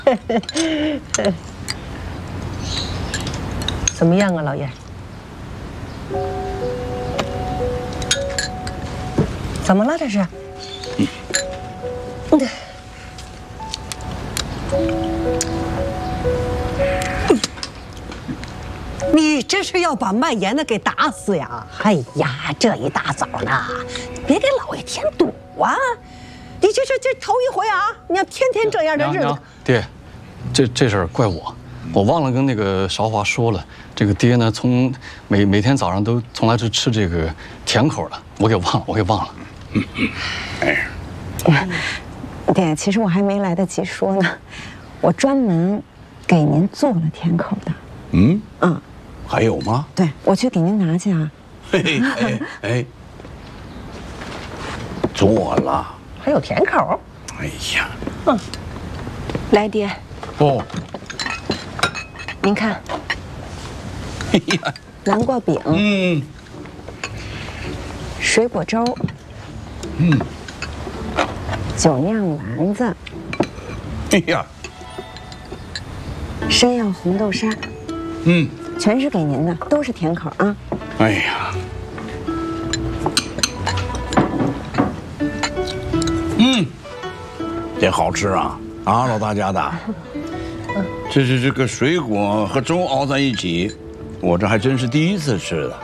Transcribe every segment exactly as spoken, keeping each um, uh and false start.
怎么样啊，老爷？怎么了这是？嗯。你这是要把卖盐的给打死呀？哎呀，这一大早的，别给老爷添堵啊！你这是这头一回啊！你要天天这样的日子， 爹，这这事儿怪我，我忘了跟那个韶华说了。这个爹呢，从每每天早上都从来是吃这个甜口的，我给忘了，我给忘了。嗯嗯， 哎，爹，其实我还没来得及说呢，我专门给您做了甜口的。 嗯嗯。 还有吗？ 对，我去给您拿去啊。 嘿嘿哎哎，做了， 还有甜口。 哎呀， 嗯，来爹。 哦， 您看， 哎呀， 南瓜饼， 嗯， 水果粥， 嗯， 酒酿丸子， 哎呀， 山药红豆沙， 嗯。 全是给您的，都是甜口啊！ 哎呀，嗯，这好吃啊啊，老大家的，这是这个水果和粥熬在一起，我这还真是第一次吃的。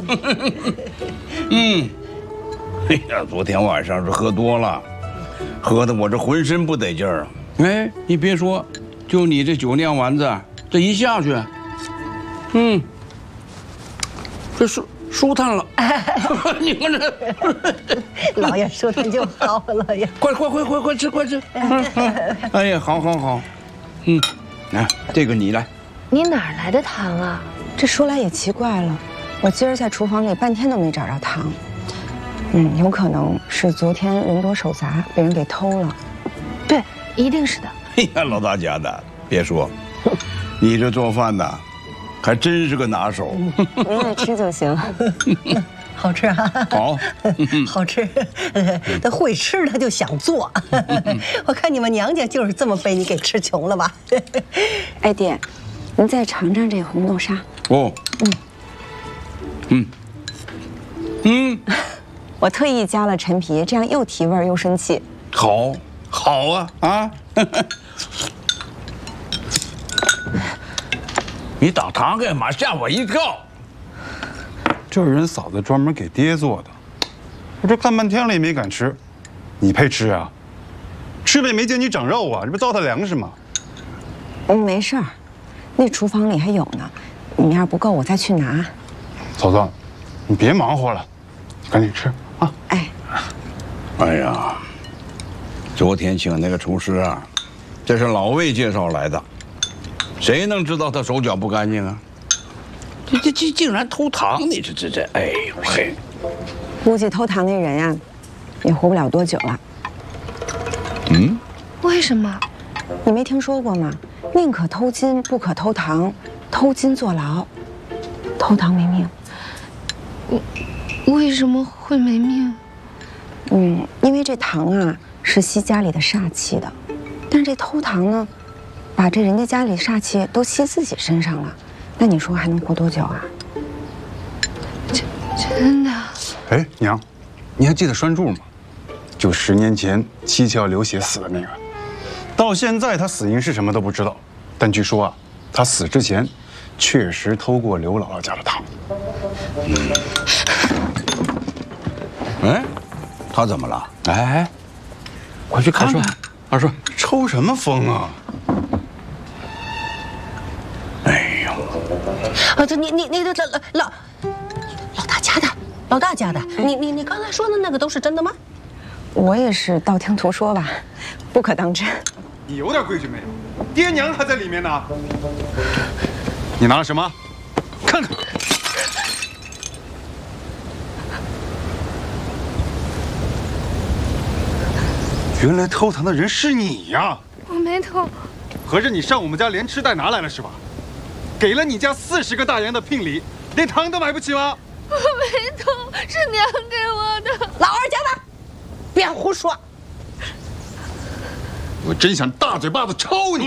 嗯，哎呀，昨天晚上是喝多了，喝的我这浑身不得劲儿。哎，你别说，就你这酒酿丸子，这一下去。 嗯，这舒舒坦了，你看这， 老爷舒坦就好了呀！ 快快快快快吃快吃！哎呀，好好好，嗯，来这个你来。 你哪来的糖啊？这说来也奇怪了，我今儿在厨房里半天都没找着糖。嗯，有可能是昨天人多手杂，被人给偷了。对，一定是的。 哎呀，老大家的，别说，你这做饭呐。 还真是个拿手， 您爱吃就行。 好吃啊！ 好， 好吃。他会吃，他就想做。我看你们娘家就是这么被你给吃穷了吧？ 哎，爹，您再尝尝这红豆沙。 哦，嗯，嗯，嗯， 我特意加了陈皮，这样又提味又生气。 好，好啊啊！你打糖干嘛？吓我一跳！ 这是人嫂子专门给爹做的，我这看半天了也没敢吃，你配吃啊？吃了也没见你长肉啊，这不糟蹋粮食吗？ 嗯，没事儿，那厨房里还有呢，你要不够我再去拿。 嫂子，你别忙活了，赶紧吃啊！ 哎， 哎呀，昨天请那个厨师啊，这是老魏介绍来的。 谁能知道他手脚不干净啊？这这这竟然偷糖！你这这这，哎呦嘿！ 估计偷糖那人呀，也活不了多久了。 嗯？ 为什么？你没听说过吗？宁可偷金，不可偷糖。偷金坐牢，偷糖没命。 我为什么会没命？ 嗯，因为这糖啊是吸家里的煞气的，但是这偷糖呢？ 把这人家家里煞气都吸自己身上了，那你说还能活多久啊？ 真真的？ 哎，娘，你还记得栓柱吗？就十年前七窍流血死的那个，到现在他死因是什么都不知道，但据说啊，他死之前确实偷过刘姥姥家的糖。 嗯，哎，他怎么了？哎，快去看看。 二叔，抽什么风啊？ 啊，这你你你这老老老大家的，老大家的，你你你刚才说的那个都是真的吗？ 我也是道听途说吧，不可当真。 你有点规矩没有？爹娘还在里面呢。你拿了什么？看看。原来偷糖的人是你呀！ 我没偷。 合着你上我们家连吃带拿来了是吧？ 给了你家四十个大洋的聘礼，连糖都买不起吗？ 我没偷，是娘给我的。 老二家的，别胡说！ 我真想大嘴巴子抽你！